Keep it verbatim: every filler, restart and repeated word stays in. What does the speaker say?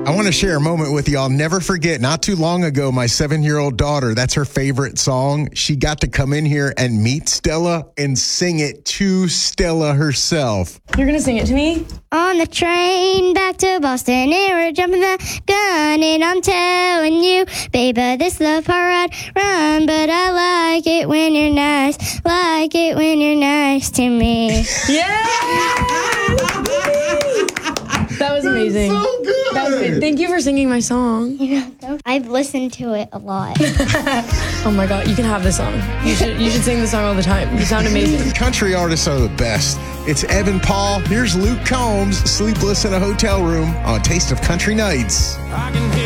I want to share a moment with you I'll never forget. Not too long ago, my seven-year-old daughter, that's her favorite song. She got to come in here and meet Stella and sing it to Stella herself. You're going to sing it to me? On the train back to Boston, and we're jumping the gun, and I'm telling you, baby, this love part I'd run, but I like it when you're nice, like it when you're nice to me. Yeah! That was amazing. That's so good. That was good. Thank you for singing my song. I've listened to it a lot. Oh my God, you can have this song. You should you should sing the song all the time. You sound amazing. Country artists are the best. It's Evan Paul. Here's Luke Combs, sleepless in a hotel room on Taste of Country Nights.